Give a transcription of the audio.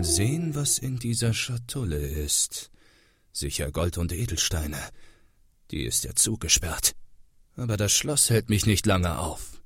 Mal sehen, was in dieser Schatulle ist. Sicher Gold und Edelsteine. Die ist ja zugesperrt. Aber das Schloss hält mich nicht lange auf.